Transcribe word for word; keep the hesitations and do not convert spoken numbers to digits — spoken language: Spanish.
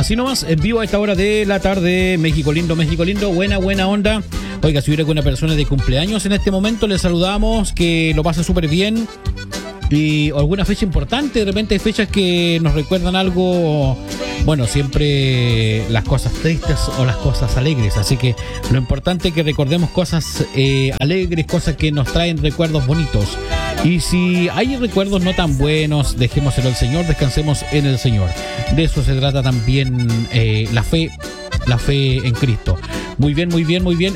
Así nomás, en vivo a esta hora de la tarde, México lindo, México lindo, buena, buena onda. Oiga, si hubiera alguna persona de cumpleaños en este momento, le saludamos, que lo pase súper bien. Y alguna fecha importante, de repente hay fechas que nos recuerdan algo, bueno, siempre las cosas tristes o las cosas alegres, así que lo importante es que recordemos cosas eh, alegres, cosas que nos traen recuerdos bonitos. Y si hay recuerdos no tan buenos, dejémoselo al Señor, descansemos en el Señor. De eso se trata también eh, la fe, la fe en Cristo. Muy bien, muy bien, muy bien.